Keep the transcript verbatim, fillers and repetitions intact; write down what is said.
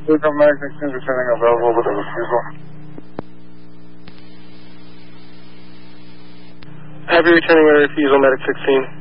Luke, Medic sixteen, returning available with a refusal. Have you returning with a refusal, Medic sixteen?